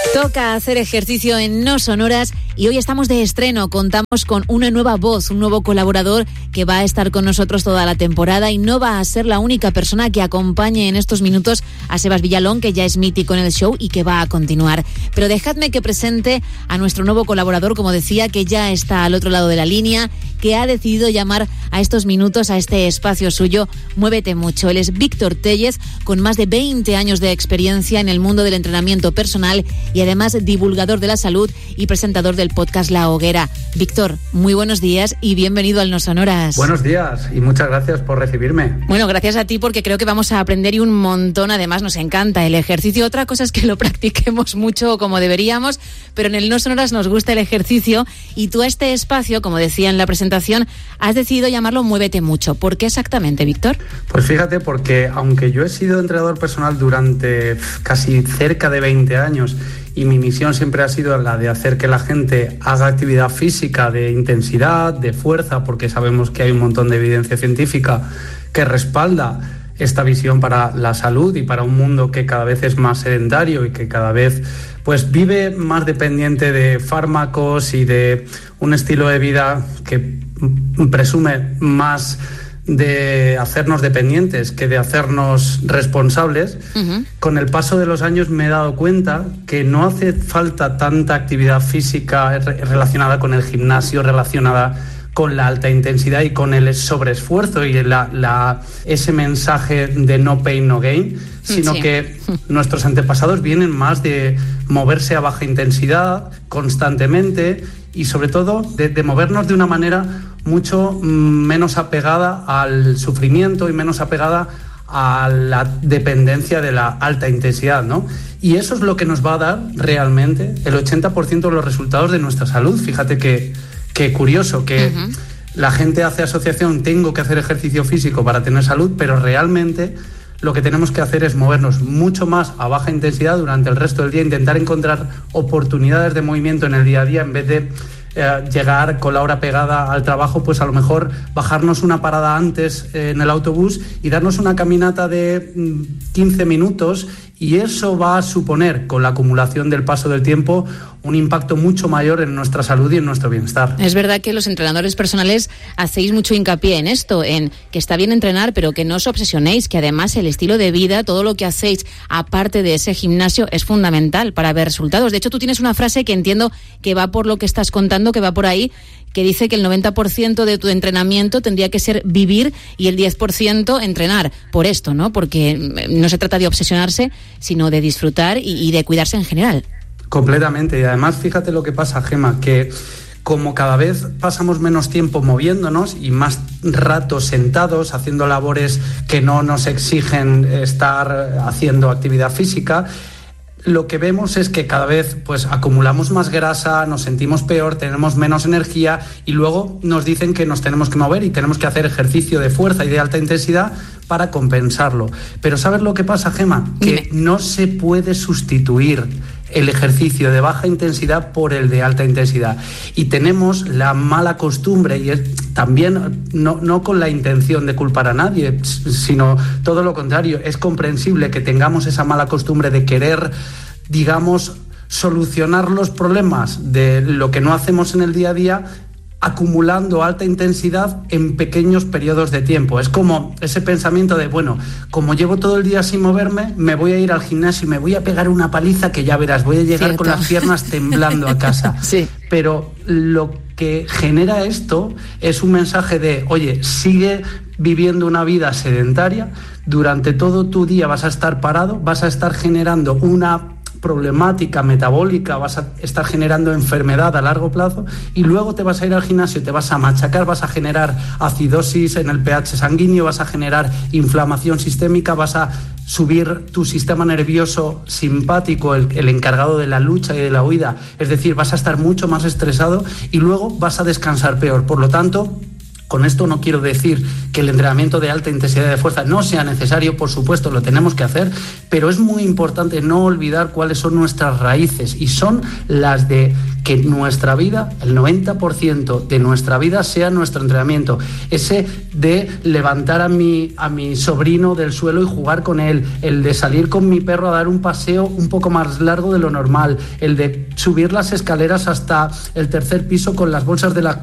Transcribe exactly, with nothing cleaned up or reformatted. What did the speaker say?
Toca hacer ejercicio en No Sonoras y hoy estamos de estreno. Contamos con una nueva voz, un nuevo colaborador que va a estar con nosotros toda la temporada y no va a ser la única persona que acompañe en estos minutos a Sebas Villalón, que ya es mítico en el show y que va a continuar. Pero dejadme que presente a nuestro nuevo colaborador, como decía, que ya está al otro lado de la línea, que ha decidido llamar a estos minutos, a este espacio suyo, Muévete Mucho. Él es Víctor Tellez, con más de veinte años de experiencia en el mundo del entrenamiento personal y además divulgador de la salud y presentador del podcast La Hoguera. Víctor, muy buenos días y bienvenido al No Sonoras. Buenos días y muchas gracias por recibirme. Bueno, gracias a ti porque creo que vamos a aprender y un montón. Además nos encanta el ejercicio. Otra cosa es que lo practiquemos mucho como deberíamos, pero en el No Sonoras nos gusta el ejercicio y tú a este espacio, como decía en la presentación, has decidido llamarlo Muévete Mucho. ¿Por qué exactamente, Víctor? Pues fíjate, porque aunque yo he sido entrenador personal durante casi cerca de veinte años y mi misión siempre ha sido la de hacer que la gente haga actividad física de intensidad, de fuerza, porque sabemos que hay un montón de evidencia científica que respalda esta visión para la salud y para un mundo que cada vez es más sedentario y que cada vez pues vive más dependiente de fármacos y de un estilo de vida que presume más de hacernos dependientes que de hacernos responsables. Uh-huh. Con el paso de los años me he dado cuenta que no hace falta tanta actividad física re- relacionada con el gimnasio, relacionada con la alta intensidad y con el sobreesfuerzo y la, la, ese mensaje de no pain, no gain, sino sí. que nuestros antepasados vienen más de moverse a baja intensidad constantemente y sobre todo de, de movernos de una manera mucho menos apegada al sufrimiento y menos apegada a la dependencia de la alta intensidad, ¿no? Y eso es lo que nos va a dar realmente el ochenta por ciento de los resultados de nuestra salud. Fíjate que, que curioso que uh-huh. la gente hace asociación, tengo que hacer ejercicio físico para tener salud, pero realmente lo que tenemos que hacer es movernos mucho más a baja intensidad durante el resto del día, intentar encontrar oportunidades de movimiento en el día a día en vez de eh, llegar con la hora pegada al trabajo, pues a lo mejor bajarnos una parada antes eh, en el autobús y darnos una caminata de mm, quince minutos, y eso va a suponer, con la acumulación del paso del tiempo, un impacto mucho mayor en nuestra salud y en nuestro bienestar. Es verdad que los entrenadores personales hacéis mucho hincapié en esto, en que está bien entrenar, pero que no os obsesionéis, que además el estilo de vida, todo lo que hacéis aparte de ese gimnasio es fundamental para ver resultados. De hecho, tú tienes una frase que entiendo que va por lo que estás contando, que va por ahí, que dice que el noventa por ciento de tu entrenamiento tendría que ser vivir y el diez por ciento entrenar. Por esto, ¿no? Porque no se trata de obsesionarse, sino de disfrutar y, y de cuidarse en general. Completamente. Y además, fíjate lo que pasa, Gema, que como cada vez pasamos menos tiempo moviéndonos y más rato sentados, haciendo labores que no nos exigen estar haciendo actividad física, lo que vemos es que cada vez pues acumulamos más grasa, nos sentimos peor, tenemos menos energía y luego nos dicen que nos tenemos que mover y tenemos que hacer ejercicio de fuerza y de alta intensidad para compensarlo. Pero ¿sabes lo que pasa, Gema? Que no se puede sustituir el ejercicio de baja intensidad por el de alta intensidad. Y tenemos la mala costumbre, y es también no, no con la intención de culpar a nadie, sino todo lo contrario, es comprensible que tengamos esa mala costumbre de querer, digamos, solucionar los problemas de lo que no hacemos en el día a día, acumulando alta intensidad en pequeños periodos de tiempo. Es como ese pensamiento de, bueno, como llevo todo el día sin moverme, me voy a ir al gimnasio y me voy a pegar una paliza que ya verás, voy a llegar Cierto. Con las piernas temblando a casa. Sí. Pero lo que genera esto es un mensaje de, oye, sigue viviendo una vida sedentaria, durante todo tu día vas a estar parado, vas a estar generando una problemática metabólica, vas a estar generando enfermedad a largo plazo y luego te vas a ir al gimnasio, te vas a machacar, vas a generar acidosis en el pH sanguíneo, vas a generar inflamación sistémica, vas a subir tu sistema nervioso simpático, el, el encargado de la lucha y de la huida, es decir, vas a estar mucho más estresado y luego vas a descansar peor. Por lo tanto, Con esto no quiero decir que el entrenamiento de alta intensidad de fuerza no sea necesario, por supuesto lo tenemos que hacer, pero es muy importante no olvidar cuáles son nuestras raíces, y son las de que nuestra vida, el noventa por ciento de nuestra vida sea nuestro entrenamiento. Ese de levantar a mi, a mi sobrino del suelo y jugar con él, el de salir con mi perro a dar un paseo un poco más largo de lo normal, el de subir las escaleras hasta el tercer piso con las bolsas de la